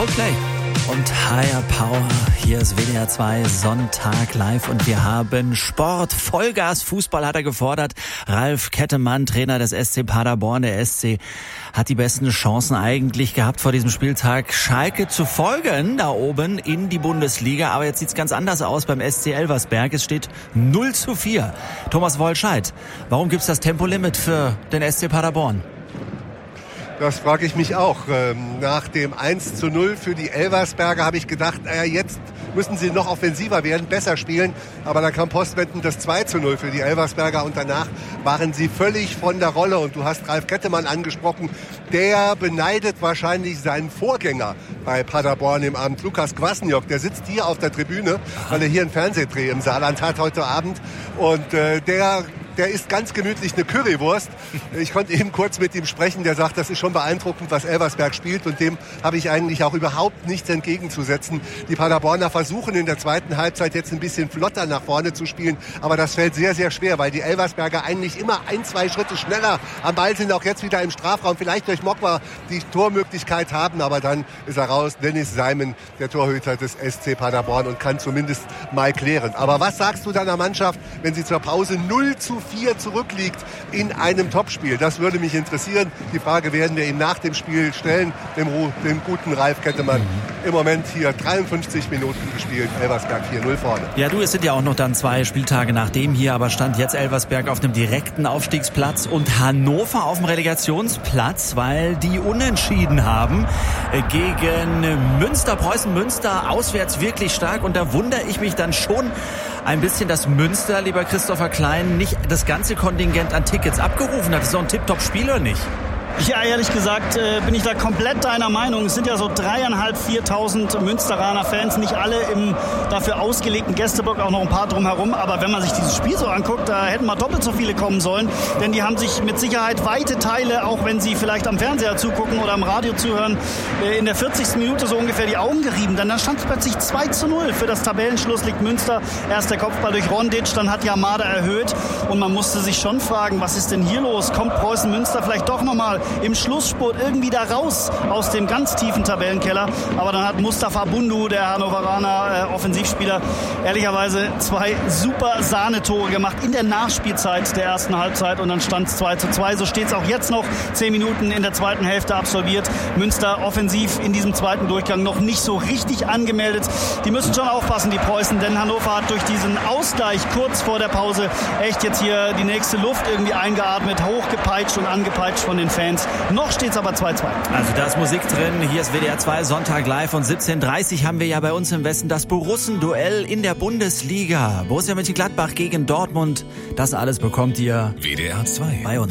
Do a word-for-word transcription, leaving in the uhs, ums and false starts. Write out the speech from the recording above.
Coldplay und Higher Power. Hier ist W D R zwei Sonntag live und wir haben Sport. Vollgas Fußball hat er gefordert. Ralf Kettemann, Trainer des S C Paderborn. Der S C hat die besten Chancen eigentlich gehabt vor diesem Spieltag, Schalke zu folgen da oben in die Bundesliga. Aber jetzt sieht's ganz anders aus beim S C Elversberg. Es steht null zu vier. Thomas Wollscheid, warum gibt's das Tempolimit für den S C Paderborn? Das frage ich mich auch. Nach dem eins zu null für die Elversberger habe ich gedacht, naja, jetzt müssen sie noch offensiver werden, besser spielen. Aber dann kam postwendend das zwei zu null für die Elversberger und danach waren sie völlig von der Rolle. Und du hast Ralf Kettemann angesprochen, der beneidet wahrscheinlich seinen Vorgänger bei Paderborn im Amt, Lukas Kwasniok. Der sitzt hier auf der Tribüne, weil er hier einen Fernsehdreh im Saarland hat heute Abend. Und äh, der... Der isst ganz gemütlich eine Currywurst. Ich konnte eben kurz mit ihm sprechen. Der sagt, das ist schon beeindruckend, was Elversberg spielt. Und dem habe ich eigentlich auch überhaupt nichts entgegenzusetzen. Die Paderborner versuchen in der zweiten Halbzeit jetzt ein bisschen flotter nach vorne zu spielen. Aber das fällt sehr, sehr schwer, weil die Elversberger eigentlich immer ein, zwei Schritte schneller am Ball sind. Auch jetzt wieder im Strafraum. Vielleicht durch Mokwa die Tormöglichkeit haben. Aber dann ist er raus. Dennis Seimen, der Torhüter des S C Paderborn, und kann zumindest mal klären. Aber was sagst du deiner Mannschaft, wenn sie zur Pause null zu vier zurückliegt in einem Topspiel? Das würde mich interessieren. Die Frage werden wir ihm nach dem Spiel stellen, dem, dem guten Ralf Kettemann. Mhm. Im Moment hier dreiundfünfzig Minuten gespielt, Elversberg vier null vorne. Ja, du, es sind ja auch noch dann zwei Spieltage nach dem hier, aber stand jetzt Elversberg auf einem direkten Aufstiegsplatz und Hannover auf dem Relegationsplatz, weil die unentschieden haben gegen Münster. Preußen Münster auswärts wirklich stark, und da wundere ich mich dann schon ein bisschen, dass Münster, lieber Christopher Klein, nicht das ganze Kontingent an Tickets abgerufen hat. Das ist doch ein Tipptopp-Spiel, oder nicht? Ja, ehrlich gesagt äh, bin ich da komplett deiner Meinung. Es sind ja so dreieinhalb, viertausend Münsteraner Fans, nicht alle im dafür ausgelegten Gästeblock, auch noch ein paar drumherum. Aber wenn man sich dieses Spiel so anguckt, da hätten mal doppelt so viele kommen sollen. Denn die haben sich mit Sicherheit weite Teile, auch wenn sie vielleicht am Fernseher zugucken oder am Radio zuhören, äh, in der vierzigsten Minute so ungefähr die Augen gerieben. Denn dann stand es plötzlich zwei zu null. Für das Tabellenschluss liegt Münster. Erst der Kopfball durch Rondic, dann hat Yamada erhöht. Und man musste sich schon fragen, was ist denn hier los? Kommt Preußen Münster vielleicht doch nochmal im Schlussspurt irgendwie da raus aus dem ganz tiefen Tabellenkeller? Aber dann hat Mustafa Bundu, der Hannoveraner äh, Offensivspieler, ehrlicherweise zwei super Sahnetore gemacht in der Nachspielzeit der ersten Halbzeit, und dann stand es zwei zu zwei. So steht es auch jetzt noch, zehn Minuten in der zweiten Hälfte absolviert. Münster offensiv in diesem zweiten Durchgang noch nicht so richtig angemeldet. Die müssen schon aufpassen, die Preußen, denn Hannover hat durch diesen Ausgleich kurz vor der Pause echt jetzt hier die nächste Luft irgendwie eingeatmet, hochgepeitscht und angepeitscht von den Fans. Noch steht es aber zwei zu zwei. Also da ist Musik drin. Hier ist W D R zwei Sonntag live, und siebzehn Uhr dreißig haben wir ja bei uns im Westen das Borussen-Duell in der Bundesliga. Borussia Mönchengladbach gegen Dortmund. Das alles bekommt ihr W D R zwei bei uns.